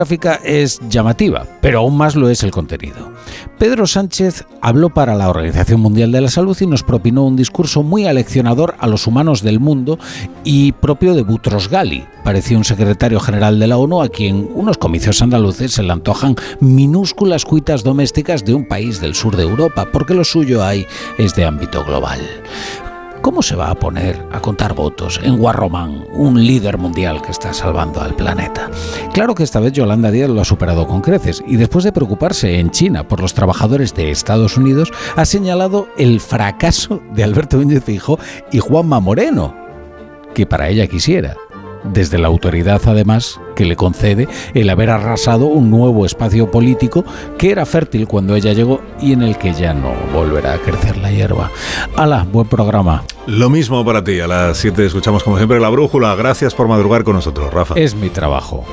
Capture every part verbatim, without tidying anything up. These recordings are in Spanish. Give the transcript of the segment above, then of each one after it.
gráfica es llamativa, pero aún más lo es el contenido. Pedro Sánchez habló para la Organización Mundial de la Salud y nos propinó un discurso muy aleccionador a los humanos del mundo y propio de Boutros Ghali. Parecía un secretario general de la ONU a quien unos comicios andaluces se le antojan minúsculas cuitas domésticas de un país del sur de Europa, porque lo suyo ahí es de ámbito global. ¿Cómo se va a poner a contar votos en Guarromán, un líder mundial que está salvando al planeta? Claro que esta vez Yolanda Díaz lo ha superado con creces y después de preocuparse en China por los trabajadores de Estados Unidos, ha señalado el fracaso de Alberto Núñez Feijóo y Juanma Moreno, que para ella quisiera, desde la autoridad además que le concede el haber arrasado un nuevo espacio político que era fértil cuando ella llegó y en el que ya no volverá a crecer la hierba. ¡Hala! Buen programa. Lo mismo para ti. A las siete escuchamos como siempre La Brújula. Gracias por madrugar con nosotros, Rafa. Es mi trabajo.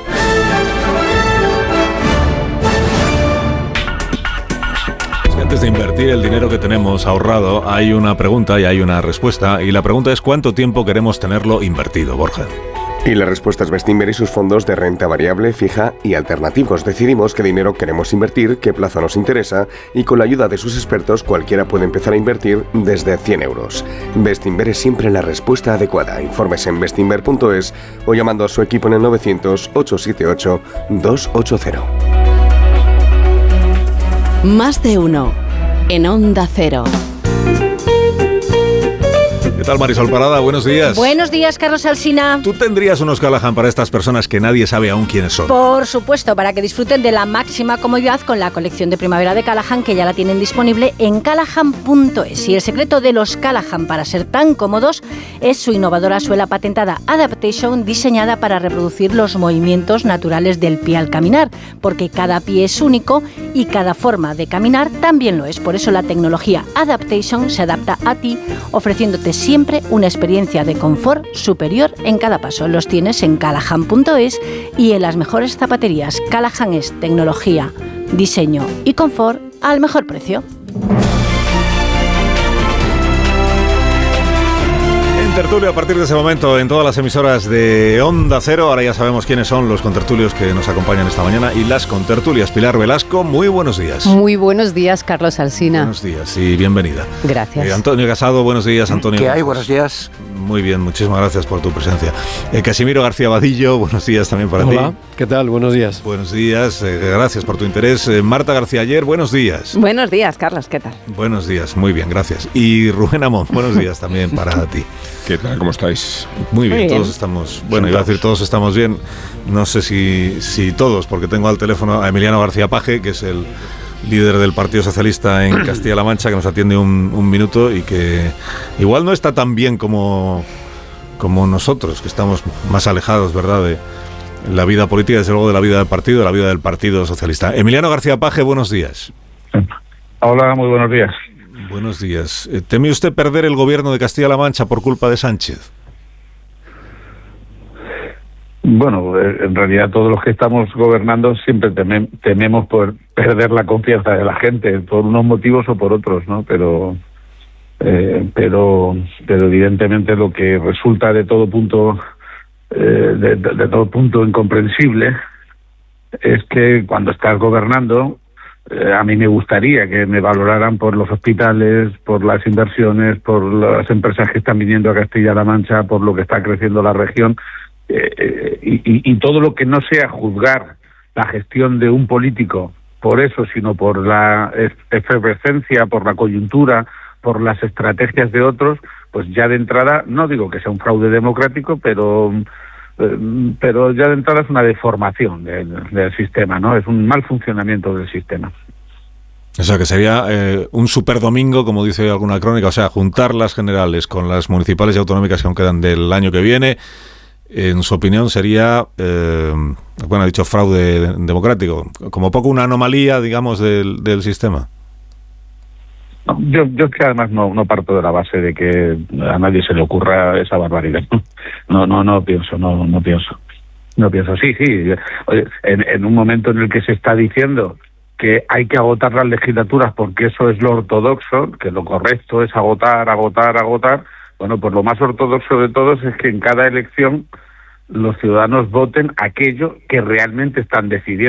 Antes de invertir el dinero que tenemos ahorrado, hay una pregunta y hay una respuesta. Y la pregunta es ¿cuánto tiempo queremos tenerlo invertido, Borja? Y la respuesta es Bestinver y sus fondos de renta variable, fija y alternativos. Decidimos qué dinero queremos invertir, qué plazo nos interesa y con la ayuda de sus expertos cualquiera puede empezar a invertir desde cien euros. Bestinver es siempre la respuesta adecuada. Informes en bestinver punto es o llamando a su equipo en el novecientos, ochocientos setenta y ocho, doscientos ochenta. Más de uno en Onda Cero. ¿Qué tal, Marisol Parada? Buenos días. Buenos días, Carlos Alsina. ¿Tú tendrías unos Callahan para estas personas que nadie sabe aún quiénes son? Por supuesto, para que disfruten de la máxima comodidad con la colección de primavera de Callahan, que ya la tienen disponible en callahan punto es. Y el secreto de los Callahan para ser tan cómodos es su innovadora suela patentada Adaptation, diseñada para reproducir los movimientos naturales del pie al caminar, porque cada pie es único y cada forma de caminar también lo es. Por eso la tecnología Adaptation se adapta a ti, ofreciéndote siempre una experiencia de confort superior en cada paso. Los tienes en callahan punto es y en las mejores zapaterías. Callahan es tecnología, diseño y confort al mejor precio. Tertulio a partir de ese momento en todas las emisoras de Onda Cero. Ahora ya sabemos quiénes son los contertulios que nos acompañan esta mañana y las contertulias. Pilar Velasco, muy buenos días. Muy buenos días, Carlos Alsina. Buenos días y bienvenida. Gracias. Eh, Antonio Casado, buenos días, Antonio. ¿Qué hay? Buenos días. Muy bien, muchísimas gracias por tu presencia. Eh, Casimiro García Vadillo, buenos días también para Hola, ti. Hola, ¿qué tal? Buenos días. Buenos días, eh, gracias por tu interés. Eh, Marta García Ayer, buenos días. Buenos días, Carlos, ¿qué tal? Buenos días, muy bien, gracias. Y Rubén Amón, buenos días también para ti. ¿Qué tal? ¿Cómo estáis? Muy bien, Muy bien. todos estamos... Bueno, iba a decir todos estamos bien, no sé si, si todos, porque tengo al teléfono a Emiliano García Paje, que es el líder del Partido Socialista en Castilla-La Mancha, que nos atiende un, un minuto y que igual no está tan bien como, como nosotros, que estamos más alejados, ¿verdad?, de la vida política, desde luego de la vida del partido, de la vida del Partido Socialista. Emiliano García Paje, buenos días. Hola, muy buenos días. Buenos días. ¿Teme usted perder el gobierno de Castilla-La Mancha por culpa de Sánchez? Bueno, en realidad todos los que estamos gobernando siempre temem- tememos por perder la confianza de la gente, por unos motivos o por otros, ¿no? Pero, eh, pero, pero evidentemente lo que resulta de todo punto, eh, de, de, de todo punto incomprensible, es que cuando estás gobernando, eh, a mí me gustaría que me valoraran por los hospitales, por las inversiones, por las empresas que están viniendo a Castilla-La Mancha, por lo que está creciendo la región. Eh, y, y, y todo lo que no sea juzgar la gestión de un político por eso, sino por la efervescencia, por la coyuntura, por las estrategias de otros, pues ya de entrada, no digo que sea un fraude democrático, pero eh, pero ya de entrada es una deformación del, del sistema, ¿no? Es un mal funcionamiento del sistema. O sea, que sería eh, un superdomingo, como dice alguna crónica, o sea, juntar las generales con las municipales y autonómicas que aún quedan del año que viene. En su opinión sería, eh, bueno, ha dicho fraude democrático, como poco una anomalía, digamos, del, del sistema. Yo, yo es que además no, no parto de la base de que a nadie se le ocurra esa barbaridad. No, no, no pienso, no, no pienso. No pienso, sí, sí. Oye, en, en un momento en el que se está diciendo que hay que agotar las legislaturas porque eso es lo ortodoxo, que lo correcto es agotar, agotar, agotar. Bueno, pues lo más ortodoxo de todos es que en cada elección los ciudadanos voten aquello que realmente están decidiendo.